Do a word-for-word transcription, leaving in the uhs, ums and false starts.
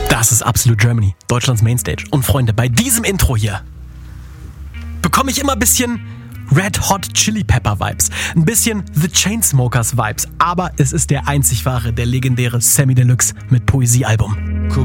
Das ist Absolute Germany, Deutschlands Mainstage. Und Freunde, bei diesem Intro hier bekomme ich immer ein bisschen Red Hot Chili Pepper Vibes, ein bisschen The Chainsmokers Vibes, aber es ist der einzig wahre, der legendäre Sammy Deluxe mit Poesiealbum.